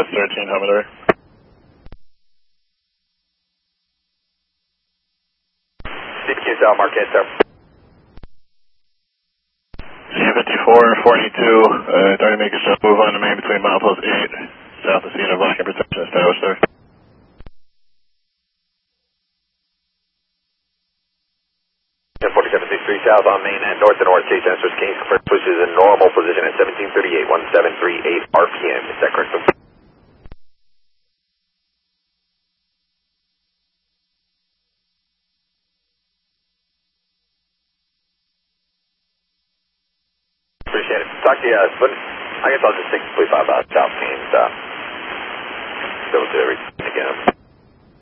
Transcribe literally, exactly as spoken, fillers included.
S thirteen, Humidor. C P Q South Marquette, sir. C fifty-four, forty-two, uh, trying to make a move on the main between milepost eight, south of scene of line protection established, sir. forty-seven sixty-three south on main and north to north, Chase Answers Kings, first pushes in normal position at seventeen thirty-eight, seventeen thirty-eight R P M, is that correct? Appreciate it. Talk to you, uh, but I guess I'll just take the police five out, South Kings, uh, go to everything again.